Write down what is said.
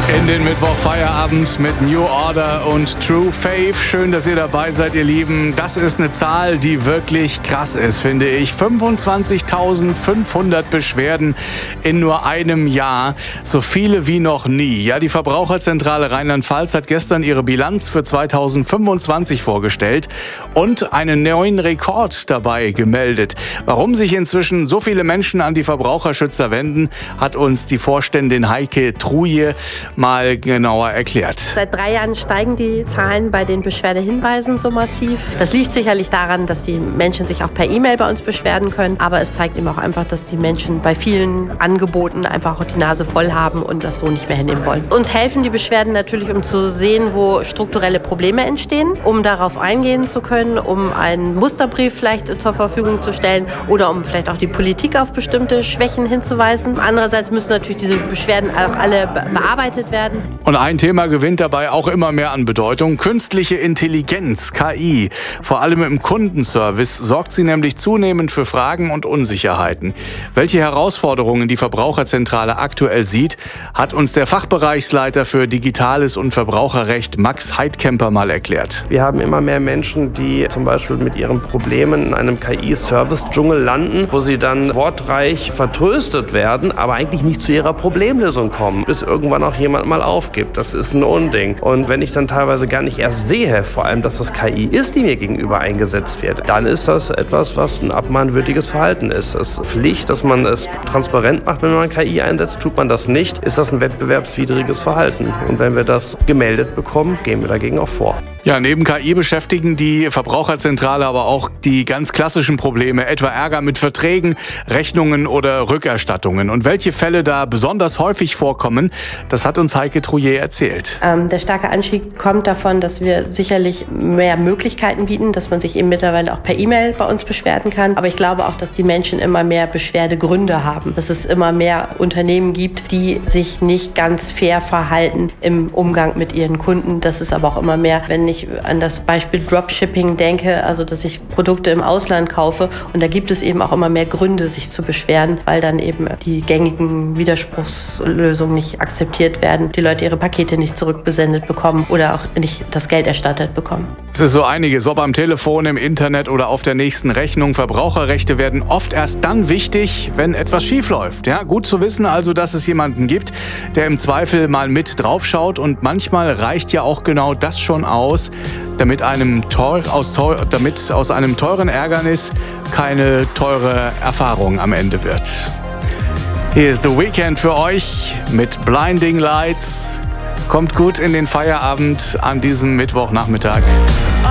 In den Mittwoch-Feierabend mit New Order und True Faith. Schön, dass ihr dabei seid, ihr Lieben. Das ist eine Zahl, die wirklich krass ist, finde ich. 25.500 Beschwerden in nur einem Jahr. So viele wie noch nie. Ja, die Verbraucherzentrale Rheinland-Pfalz hat gestern ihre Bilanz für 2025 vorgestellt und einen neuen Rekord dabei gemeldet. Warum sich inzwischen so viele Menschen an die Verbraucherschützer wenden, hat uns die Vorständin Heike Truje mal genauer erklärt. Seit 3 Jahren steigen die Zahlen bei den Beschwerdehinweisen so massiv. Das liegt sicherlich daran, dass die Menschen sich auch per E-Mail bei uns beschweren können. Aber es zeigt eben auch einfach, dass die Menschen bei vielen Angeboten einfach auch die Nase voll haben und das so nicht mehr hinnehmen wollen. Uns helfen die Beschwerden natürlich, um zu sehen, wo strukturelle Probleme entstehen, um darauf eingehen zu können, um einen Musterbrief vielleicht zur Verfügung zu stellen oder um vielleicht auch die Politik auf bestimmte Schwächen hinzuweisen. Andererseits müssen natürlich diese Beschwerden auch alle bearbeitet werden. Und ein Thema gewinnt dabei auch immer mehr an Bedeutung: künstliche Intelligenz, KI. Vor allem im Kundenservice sorgt sie nämlich zunehmend für Fragen und Unsicherheiten. Welche Herausforderungen die Verbraucherzentrale aktuell sieht, hat uns der Fachbereichsleiter für Digitales und Verbraucherrecht Max Heidkemper mal erklärt. Wir haben immer mehr Menschen, die zum Beispiel mit ihren Problemen in einem KI-Service-Dschungel landen, wo sie dann wortreich vertröstet werden, aber eigentlich nicht zu ihrer Problemlösung kommen, bis irgendwann auch jemand mal aufgibt. Das ist ein Unding. Und wenn ich dann teilweise gar nicht erst sehe, vor allem, dass das KI ist, die mir gegenüber eingesetzt wird, dann ist das etwas, was ein abmahnwürdiges Verhalten ist. Es ist Pflicht, dass man es transparent macht, wenn man KI einsetzt. Tut man das nicht, ist das ein wettbewerbswidriges Verhalten. Und wenn wir das gemeldet bekommen, gehen wir dagegen auch vor. Ja, neben KI beschäftigen die Verbraucherzentrale aber auch die ganz klassischen Probleme, etwa Ärger mit Verträgen, Rechnungen oder Rückerstattungen. Und welche Fälle da besonders häufig vorkommen, das hat uns Heike Truje erzählt. Der starke Anstieg kommt davon, dass wir sicherlich mehr Möglichkeiten bieten, dass man sich eben mittlerweile auch per E-Mail bei uns beschweren kann. Aber ich glaube auch, dass die Menschen immer mehr Beschwerdegründe haben. Dass es immer mehr Unternehmen gibt, die sich nicht ganz fair verhalten im Umgang mit ihren Kunden. Das ist aber auch immer mehr, wenn ich an das Beispiel Dropshipping denke, also dass ich Produkte im Ausland kaufe, und da gibt es eben auch immer mehr Gründe, sich zu beschweren, weil dann eben die gängigen Widerspruchslösungen nicht akzeptiert werden, die Leute ihre Pakete nicht zurückbesendet bekommen oder auch nicht das Geld erstattet bekommen. Es ist so einiges, ob am Telefon, im Internet oder auf der nächsten Rechnung. Verbraucherrechte werden oft erst dann wichtig, wenn etwas schief läuft. Ja, gut zu wissen also, dass es jemanden gibt, der im Zweifel mal mit draufschaut, und manchmal reicht ja auch genau das schon aus, damit aus einem teuren Ärgernis keine teure Erfahrung am Ende wird. Hier ist The Weeknd für euch mit Blinding Lights. Kommt gut in den Feierabend an diesem Mittwochnachmittag.